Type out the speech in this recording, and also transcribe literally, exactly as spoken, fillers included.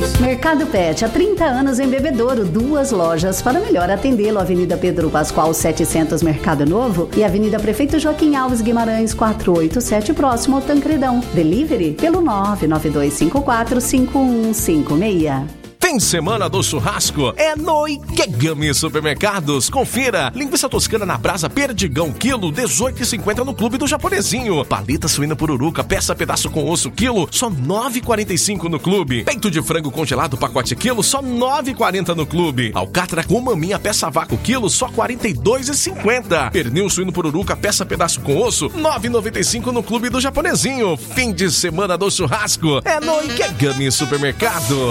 Mercado Pet, há trinta anos em Bebedouro, duas lojas para melhor atendê-lo. Avenida Pedro Pascoal setecentos, Mercado Novo, e Avenida Prefeito Joaquim Alves Guimarães quatrocentos e oitenta e sete, próximo ao Tancredão. Delivery pelo nove nove dois cinco quatro cinco um cinco seis. Fim de semana do churrasco é no Ikegami Supermercados. Confira. Linguiça toscana na brasa Perdigão, quilo, dezoito reais e cinquenta centavos no Clube do Japonesinho. Paleta suína pururuca, peça pedaço com osso, quilo, só nove reais e quarenta e cinco centavos no Clube. Peito de frango congelado, pacote quilo, só nove reais e quarenta centavos no Clube. Alcatra com maminha, peça vácuo, quilo, só quarenta e dois reais e cinquenta centavos. Pernil suíno pururuca, peça pedaço com osso, nove reais e noventa e cinco centavos no Clube do Japonesinho. Fim de semana do churrasco é no Ikegami Supermercado.